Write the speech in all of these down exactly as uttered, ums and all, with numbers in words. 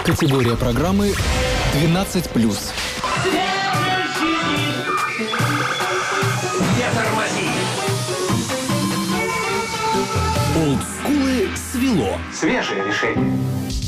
Категория программы двенадцать плюс. Олдскулы свело. Свежее решение.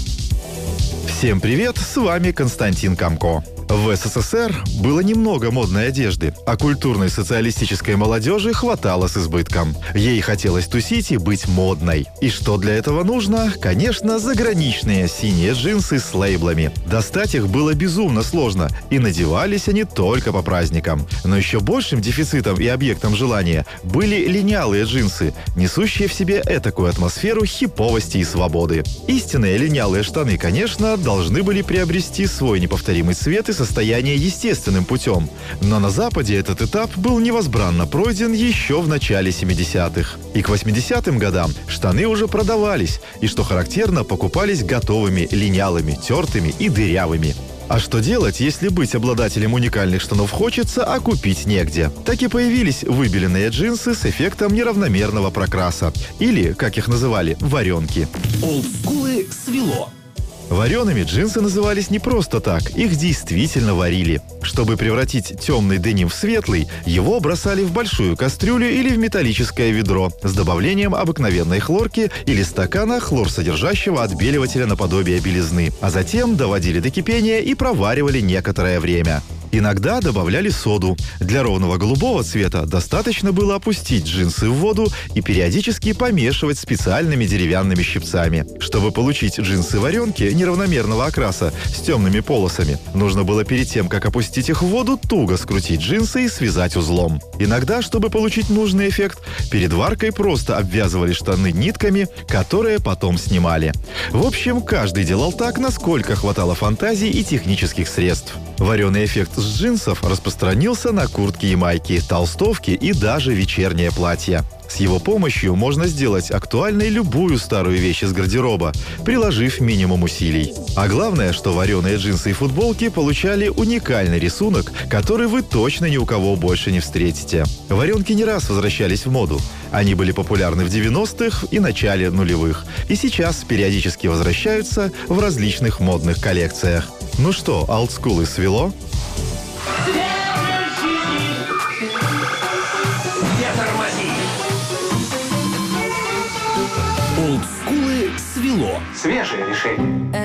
Всем привет, с вами Константин Камко. В СССР было немного модной одежды, а культурной социалистической молодежи хватало с избытком. Ей хотелось тусить и быть модной. И что для этого нужно? Конечно, заграничные синие джинсы с лейблами. Достать их было безумно сложно, и надевались они только по праздникам. Но еще большим дефицитом и объектом желания были линялые джинсы, несущие в себе этакую атмосферу хиповости и свободы. Истинные линялые штаны, конечно, должны были приобрести свой неповторимый цвет и состояние естественным путем. Но на Западе этот этап был невозбранно пройден еще в начале семидесятых. И к восьмидесятым годам штаны уже продавались, и, что характерно, покупались готовыми, линялыми, тертыми и дырявыми. А что делать, если быть обладателем уникальных штанов хочется, а купить негде? Так и появились выбеленные джинсы с эффектом неравномерного прокраса. Или, как их называли, варенки. Олдскулы свело. Вареными джинсы назывались не просто так, их действительно варили. Чтобы превратить темный деним в светлый, его бросали в большую кастрюлю или в металлическое ведро с добавлением обыкновенной хлорки или стакана хлорсодержащего отбеливателя наподобие белизны, а затем доводили до кипения и проваривали некоторое время. Иногда добавляли соду. Для ровного голубого цвета достаточно было опустить джинсы в воду и периодически помешивать специальными деревянными щипцами. Чтобы получить джинсы-варенки неравномерного окраса с темными полосами, нужно было перед тем, как опустить их в воду, туго скрутить джинсы и связать узлом. Иногда, чтобы получить нужный эффект, перед варкой просто обвязывали штаны нитками, которые потом снимали. В общем, каждый делал так, насколько хватало фантазии и технических средств. Вареный эффект с джинсов распространился на куртки и майки, толстовки и даже вечернее платье. С его помощью можно сделать актуальной любую старую вещь из гардероба, приложив минимум усилий. А главное, что вареные джинсы и футболки получали уникальный рисунок, который вы точно ни у кого больше не встретите. Варенки не раз возвращались в моду. Они были популярны в девяностых и начале нулевых. И сейчас периодически возвращаются в различных модных коллекциях. Ну что, олдскулы свело? Олдскулы свело. Свежее решение.